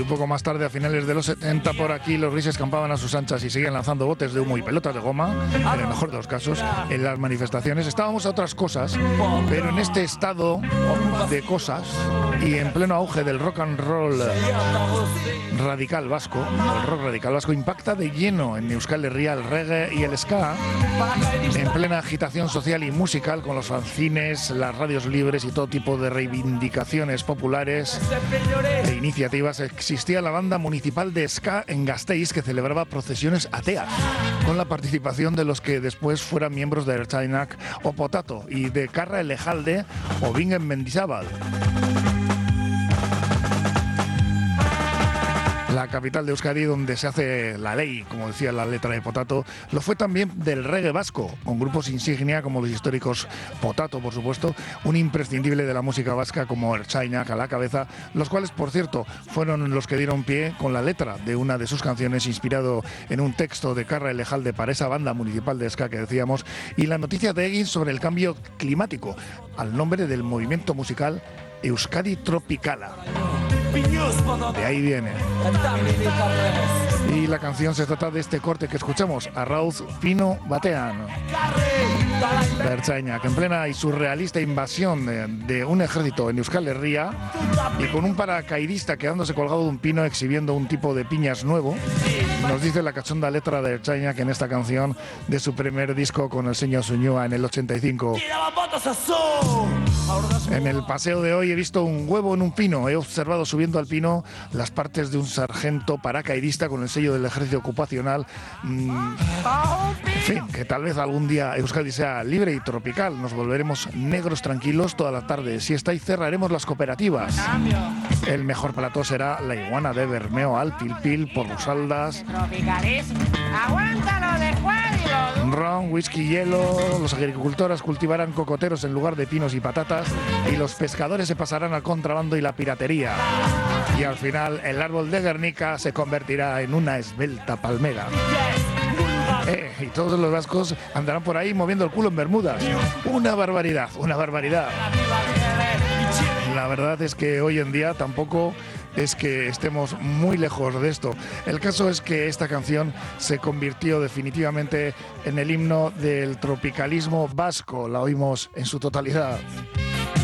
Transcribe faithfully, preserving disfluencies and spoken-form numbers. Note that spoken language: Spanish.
un poco más tarde, a finales de los setenta, por aquí los grises campaban a sus anchas y seguían lanzando botes de humo y pelotas de goma, en el mejor de los casos, en las manifestaciones. Estábamos a otras cosas, pero en este estado de cosas y en pleno auge del rock and roll radical vasco, el rock radical vasco impacta de lleno en Euskal Herria el reggae y el ska, en plena agitación social y musical con los fanzines, las radios libres y todo tipo de reivindicaciones populares e iniciativas. Existía la banda municipal de ska en Gasteiz, que celebraba procesiones ateas con la participación de los que después fueran miembros de Ertzainak o Potato, y de Carra Elejalde o Bingen Mendizábal. La capital de Euskadi, donde se hace la ley, como decía la letra de Potato, lo fue también del reggae vasco, con grupos insignia como los históricos Potato, por supuesto, un imprescindible de la música vasca como Ertzainak a la cabeza, los cuales, por cierto, fueron los que dieron pie con la letra de una de sus canciones, inspirado en un texto de Carra Elejalde para esa banda municipal de ska que decíamos, y la noticia de Egin sobre el cambio climático, al nombre del movimiento musical Euskadi Tropicala. De ahí viene. Y la canción se trata de este corte que escuchamos, Arrauz Pino Batean, de Ertzainak, en plena y surrealista invasión de, de un ejército en Euskal Herria, y con un paracaidista quedándose colgado de un pino exhibiendo un tipo de piñas nuevo. Nos dice la cachonda letra de Ertzainak en esta canción de su primer disco con el señor Suñúa en el ochenta y cinco. En el paseo de hoy he visto un huevo en un pino. He observado subiendo al pino las partes de un sargento paracaidista con el sello del ejército ocupacional. Mm, en fin, que tal vez algún día Euskadi sea libre y tropical. Nos volveremos negros tranquilos toda la tarde. Si estáis, cerraremos las cooperativas. El mejor plató será la iguana de Bermeo al Pil Pil por Rusaldas. Aguántalo de Juan. Ron, whisky, hielo. Los agricultores cultivarán cocoteros en lugar de pinos y patatas, y los pescadores se pasarán al contrabando y la piratería. Y al final el árbol de Guernica se convertirá en una esbelta palmera. Eh, y todos los vascos andarán por ahí moviendo el culo en Bermudas. Una barbaridad, una barbaridad. La verdad es que hoy en día tampoco es que estemos muy lejos de esto. El caso es que esta canción se convirtió definitivamente en el himno del tropicalismo vasco. La oímos en su totalidad.